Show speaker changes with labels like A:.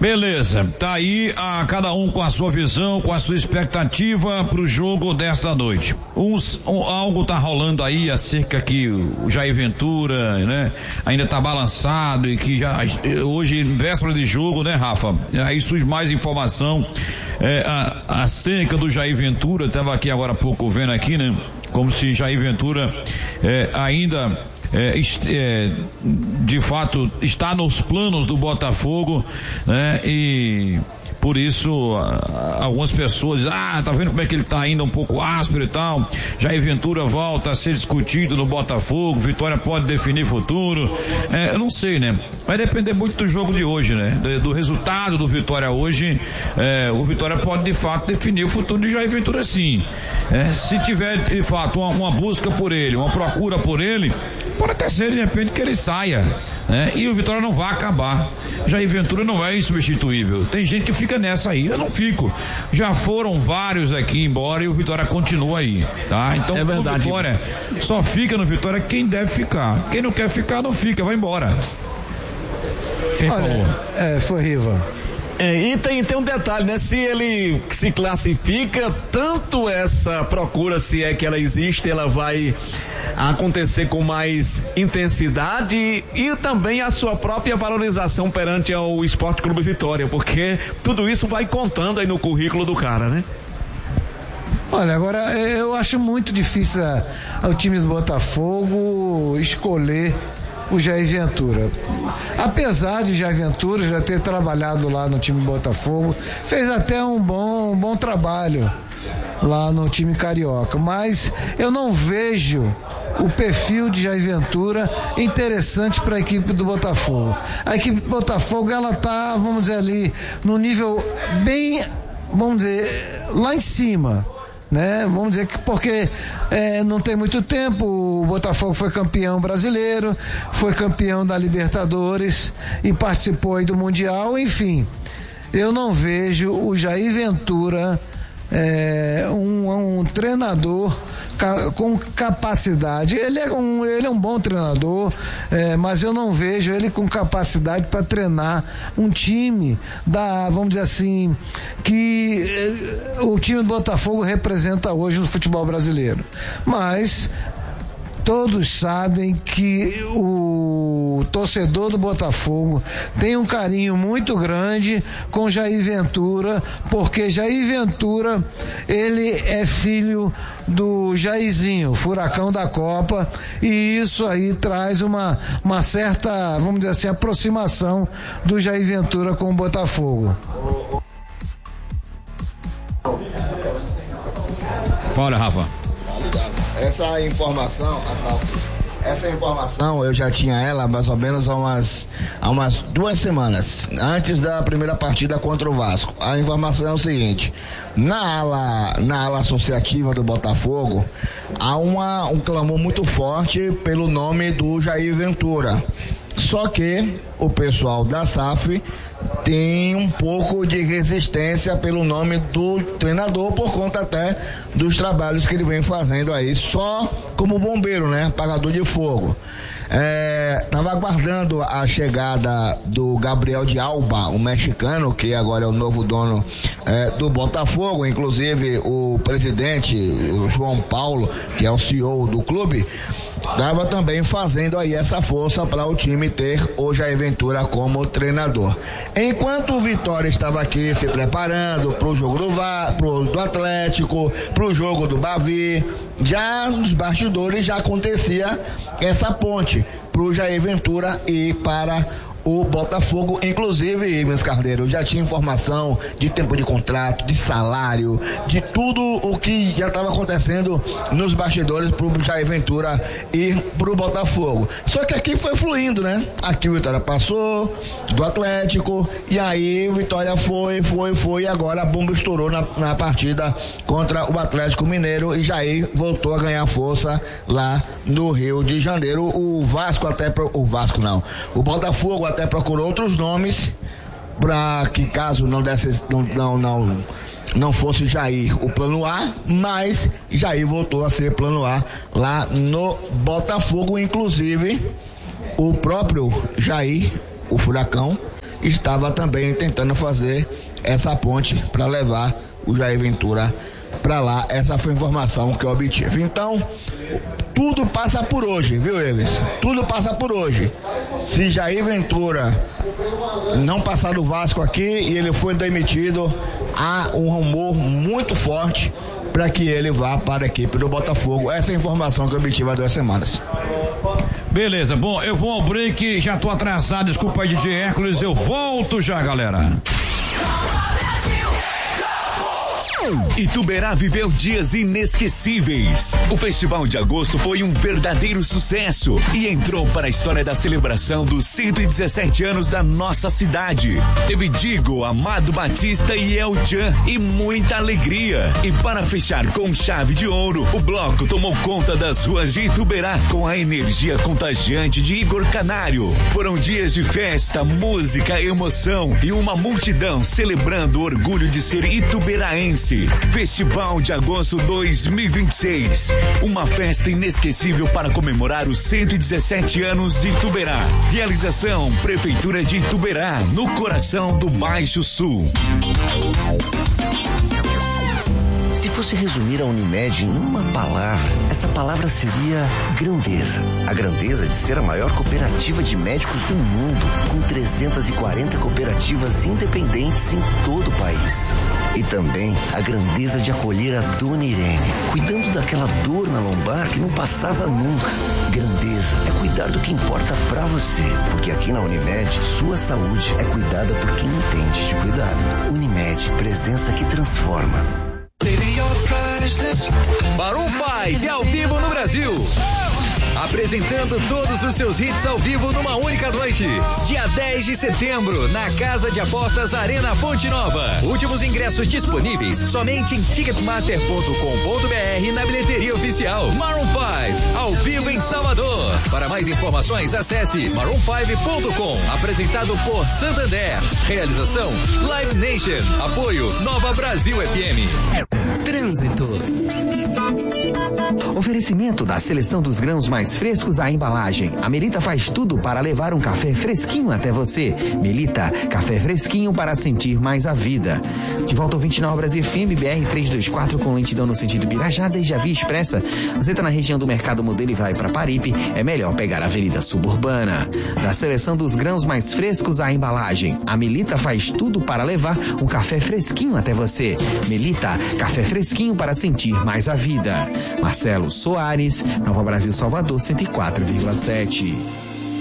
A: Beleza, tá aí cada um com a sua visão, com a sua expectativa pro jogo desta noite. Algo tá rolando aí acerca que o Jair Ventura, né, ainda tá balançado e que já hoje, véspera de jogo, né, Rafa? Aí surge mais informação acerca do Jair Ventura. Tava aqui agora há pouco vendo aqui, né? Como se Jair Ventura ainda de fato está nos planos do Botafogo, né? E por isso algumas pessoas dizem, tá vendo como é que ele tá ainda um pouco áspero e tal. Jair Ventura volta a ser discutido no Botafogo, Vitória pode definir futuro, eu não sei, né? Vai depender muito do jogo de hoje, né? Do resultado do Vitória hoje. O Vitória pode de fato definir o futuro de Jair Ventura, sim. Se tiver de fato uma busca por ele, uma procura por ele, pode até ser de repente que ele saia, né? E o Vitória não vai acabar. Jair Ventura não é insubstituível. Tem gente que fica nessa aí, eu não fico. Já foram vários aqui embora e o Vitória continua aí, tá? Então é verdade. O Vitória só fica no Vitória quem deve ficar. Quem não quer ficar não fica, vai embora. Quem falou?
B: Foi Riva.
C: E tem um detalhe, né? Se ele se classifica, tanto essa procura, se é que ela existe, ela vai acontecer com mais intensidade e também a sua própria valorização perante ao Esporte Clube Vitória, porque tudo isso vai contando aí no currículo do cara, né?
B: Olha, agora eu acho muito difícil o time do Botafogo escolher o Jair Ventura. Apesar de Jair Ventura já ter trabalhado lá no time do Botafogo, fez até um bom trabalho lá no time carioca, mas eu não vejo o perfil de Jair Ventura interessante para a equipe do Botafogo. A equipe do Botafogo, ela tá, vamos dizer ali, no nível bem, vamos dizer, lá em cima, né? Vamos dizer que porque não tem muito tempo, o Botafogo foi campeão brasileiro, foi campeão da Libertadores e participou aí do Mundial, enfim. Eu não vejo o Jair Ventura um treinador com capacidade. Ele é um bom treinador, mas eu não vejo ele com capacidade para treinar um time vamos dizer assim, que o time do Botafogo representa hoje no futebol brasileiro. Mas todos sabem que o torcedor do Botafogo tem um carinho muito grande com Jair Ventura, porque Jair Ventura, ele é filho do Jairzinho, furacão da Copa, e isso aí traz uma certa, vamos dizer assim, aproximação do Jair Ventura com o Botafogo.
A: Fala, Rafa.
D: Essa informação eu já tinha ela mais ou menos há umas 2 semanas, antes da primeira partida contra o Vasco. A informação é o seguinte: na ala associativa do Botafogo há um clamor muito forte pelo nome do Jair Ventura. Só que o pessoal da SAF tem um pouco de resistência pelo nome do treinador, por conta até dos trabalhos que ele vem fazendo aí, só como bombeiro, né? Apagador de fogo. Tava aguardando a chegada do Gabriel de Alba, um mexicano, que agora é o novo dono do Botafogo. Inclusive o presidente, o João Paulo, que é o CEO do clube, estava também fazendo aí essa força para o time ter o Jair Ventura como treinador. Enquanto o Vitória estava aqui se preparando para o jogo do Atlético, para o jogo do Bavi, já nos bastidores já acontecia essa ponte para o Jair Ventura e para o Botafogo. Inclusive, Ivens Carneiro, já tinha informação de tempo de contrato, de salário, de tudo o que já estava acontecendo nos bastidores pro Jair Ventura e pro Botafogo. Só que aqui foi fluindo, né? Aqui o Vitória passou do Atlético, e aí o Vitória foi, e agora a bomba estourou na partida contra o Atlético Mineiro, e Jair voltou a ganhar força lá no Rio de Janeiro. O Botafogo até procurou outros nomes para que, caso não fosse Jair o plano A, mas Jair voltou a ser plano A lá no Botafogo. Inclusive o próprio Jair, o Furacão, estava também tentando fazer essa ponte para levar o Jair Ventura para lá. Essa foi a informação que eu obtive. Então, tudo passa por hoje, viu, Eves? Tudo passa por hoje. Se Jair Ventura não passar do Vasco aqui e ele for demitido, há um rumor muito forte para que ele vá para a equipe do Botafogo. Essa é a informação que eu obtive há 2 semanas.
A: Beleza, bom, eu vou ao break, já tô atrasado, desculpa aí, DJ Hércules, eu volto já, galera.
E: Ituberá viveu dias inesquecíveis. O Festival de Agosto foi um verdadeiro sucesso e entrou para a história da celebração dos 117 anos da nossa cidade. Teve Digo, Amado Batista e El Chan e muita alegria. E para fechar com chave de ouro, o bloco tomou conta das ruas de Ituberá com a energia contagiante de Igor Canário. Foram dias de festa, música, emoção e uma multidão celebrando o orgulho de ser ituberaense. Festival de Agosto 2026. Uma festa inesquecível para comemorar os 117 anos de Ituberá. Realização Prefeitura de Ituberá, no coração do Baixo Sul.
F: Se fosse resumir a Unimed em uma palavra, essa palavra seria grandeza. A grandeza de ser a maior cooperativa de médicos do mundo, com 340 cooperativas independentes em todo o país. E também a grandeza de acolher a Dona Irene, cuidando daquela dor na lombar que não passava nunca. Grandeza é cuidar do que importa pra você, porque aqui na Unimed, sua saúde é cuidada por quem entende de cuidado. Unimed, presença que transforma.
G: Maroon 5 ao vivo no Brasil. Apresentando todos os seus hits ao vivo numa única noite. Dia 10 de setembro, na Casa de Apostas Arena Fonte Nova. Últimos ingressos disponíveis somente em ticketmaster.com.br e na bilheteria oficial. Maroon 5, ao vivo em Salvador. Para mais informações, acesse maroon5.com. Apresentado por Santander. Realização Live Nation. Apoio Nova Brasil FM.
H: Trânsito. Oferecimento da seleção dos grãos mais frescos à embalagem. A Melita faz tudo para levar um café fresquinho até você. Melita, café fresquinho para sentir mais a vida. De volta ao 29 Brasil FM, BR 324 com lentidão no sentido Birajá, desde a Via Expressa. Você está na região do Mercado Modelo e vai para Paripe, é melhor pegar a Avenida Suburbana. Da seleção dos grãos mais frescos à embalagem. A Melita faz tudo para levar um café fresquinho até você. Melita, café fresquinho para sentir mais a vida. Marcelo Soares, Nova Brasil Salvador 104,7.